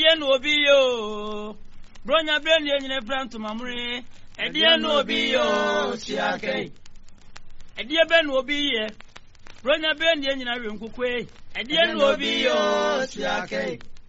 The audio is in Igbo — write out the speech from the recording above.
edie no obi yo bronya brand ye nyine pranto mamre edie no obi yo siake edie be no obi ye bronya brand ye nyina wenkukwe edie no obi yo siake